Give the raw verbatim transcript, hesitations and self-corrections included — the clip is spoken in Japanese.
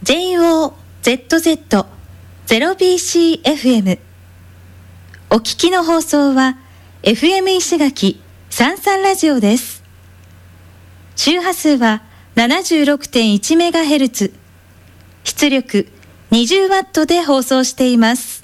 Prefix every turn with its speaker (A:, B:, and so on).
A: ジェイオーゼットゼットゼロビーシーエフエム。 お聞きの放送は エフエム 石垣さんさんラジオです。周波数は ななじゅうろくてんいちメガヘルツ、出力にじゅうワットで放送しています。